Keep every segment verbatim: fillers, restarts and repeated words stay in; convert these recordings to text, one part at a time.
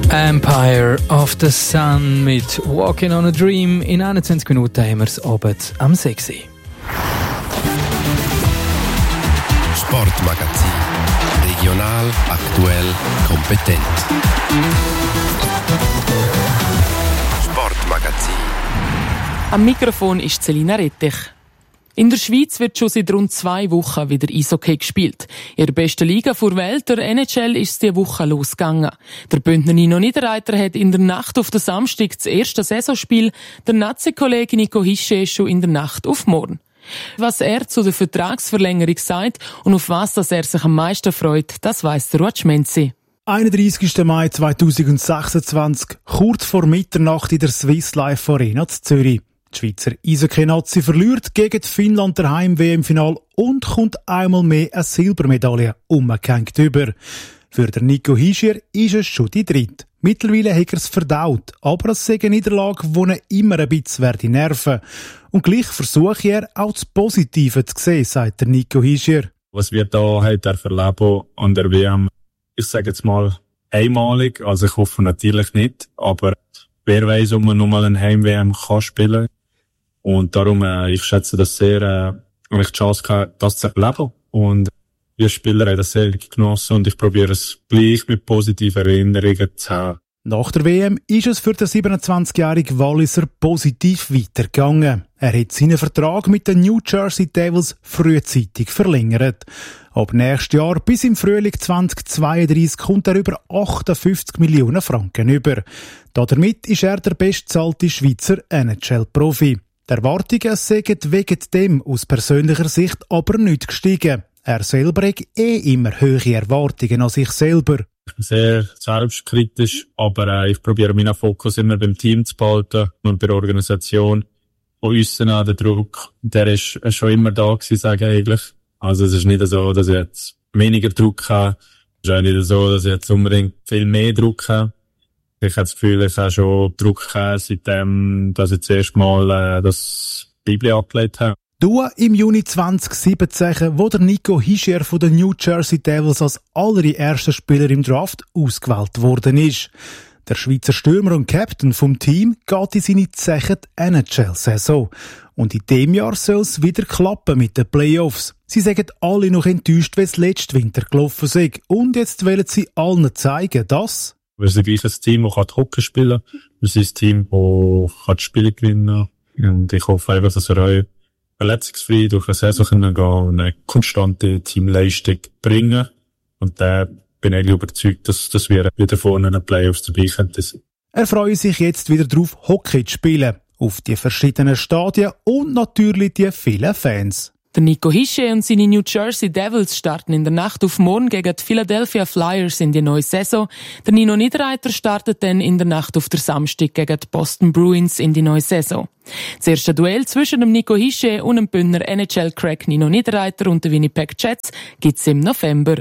Empire of the Sun mit Walking on a Dream. In einundzwanzig Minuten haben wir es Abend am sechs Uhr. Sportmagazin. Regional, aktuell, kompetent. Sportmagazin. Am Mikrofon ist Selina Rettich. In der Schweiz wird schon seit rund zwei Wochen wieder Eishockey gespielt. In der besten Liga der Welt, der N H L, ist es diese Woche losgegangen. Der Bündner Nino Niederreiter hat in der Nacht auf den Samstag das erste Saisonspiel, der Nazi-Kollege Nico Hischier schon in der Nacht auf morgen. Was er zu der Vertragsverlängerung sagt und auf was das er sich am meisten freut, das weiss der Ruud Schmenzi. einunddreißigsten Mai zweitausendsechsundzwanzig, kurz vor Mitternacht in der Swiss Life Arena in Zürich. Die Schweizer Eishockey-Nazi verliert gegen Finnland der Heim-W M-Final und kommt einmal mehr eine Silbermedaille umgehängt über. Für den Nico Hischier ist es schon die dritte. Mittlerweile hat er es verdaut, aber es ist eine Niederlage, die ihn immer ein bisschen nerven. Und gleich versuche er auch das Positive zu sehen, sagt der Nico Hischier. Was wir da heute erleben an der W M, ich sage jetzt mal einmalig, also ich hoffe natürlich nicht, aber wer weiß, ob man nochmal ein Heim-W M kann spielen. Und darum, äh, ich schätze das sehr, äh, wenn ich die Chance hatte, das zu erleben. Und wir Spieler haben das sehr genossen und ich probiere es gleich mit positiven Erinnerungen zu haben. Nach der W M ist es für den siebenundzwanzigjährigen Walliser positiv weitergegangen. Er hat seinen Vertrag mit den New Jersey Devils frühzeitig verlängert. Ab nächstes Jahr bis im Frühling zweitausendzweiunddreißig kommt er über achtundfünfzig Millionen Franken über. Damit ist er der bestzahlte Schweizer N H L-Profi. Die Erwartungen sind wegen dem aus persönlicher Sicht aber nicht gestiegen. Er selber hat eh immer hohe Erwartungen an sich selber. Ich bin sehr selbstkritisch, aber äh, ich probiere meinen Fokus immer beim Team zu behalten und bei der Organisation. Von aussen an der Druck, der ist schon immer da gewesen, sage ich eigentlich. Also es ist nicht so, dass ich jetzt weniger Druck habe. Es ist auch nicht so, dass ich jetzt unbedingt viel mehr Druck habe. Ich habe das Gefühl, ich habe schon Druck gehabt, seitdem, dass ich zuerst mal äh, das Bibli abgelegt habe. Du im Juni zweitausendsiebzehn, wo der Nico Hischier von den New Jersey Devils als allererster Spieler im Draft ausgewählt worden ist. Der Schweizer Stürmer und Captain vom Team geht in seine zehnte N H L-Saison. Und in diesem Jahr soll es wieder klappen mit den Playoffs. Sie sagen alle noch enttäuscht, wie es letzten Winter gelaufen ist. Und jetzt wollen sie allen zeigen, dass... Wir sind gleich ein Team, das Hockey spielen kann. Wir sind ein Team, das die Spiele gewinnen kann. Und ich hoffe einfach, dass wir auch verletzungsfrei durch eine Saison gehen und eine konstante Teamleistung bringen. Und da bin ich überzeugt, dass, dass wir wieder vorne in den Playoffs dabei könnten. Er freut sich jetzt wieder darauf, Hockey zu spielen. Auf die verschiedenen Stadien und natürlich die vielen Fans. Der Nico Hischier und seine New Jersey Devils starten in der Nacht auf morgen gegen die Philadelphia Flyers in die neue Saison. Der Nino Niederreiter startet dann in der Nacht auf der Samstag gegen die Boston Bruins in die neue Saison. Das erste Duell zwischen dem Nico Hischier und dem Bündner N H L-Crack Nino Niederreiter und den Winnipeg Jets gibt's im November.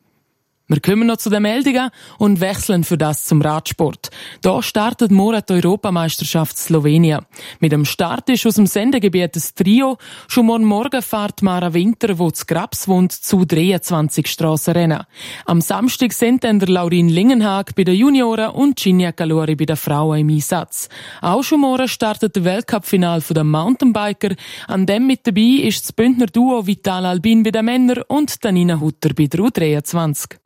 Wir kommen noch zu den Meldungen und wechseln für das zum Radsport. Da startet morgen die Europameisterschaft Slowenien. Mit dem Start ist aus dem Sendegebiet das Trio. Schon morgen Morgen fährt Mara Winter, wo zu Grabs wohnt, zu dreiundzwanzig Strassenrennen. Am Samstag sind dann der Laurin Lingenhag bei den Junioren und Ginia Calori bei den Frauen im Einsatz. Auch schon morgen startet der Weltcup-Final der Mountainbiker. An dem mit dabei ist das Bündner Duo Vital Albin bei den Männern und Danina Hutter bei der U dreiundzwanzig.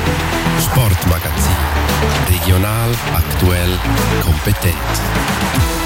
Sportmagazin. Regional, aktuell, kompetent.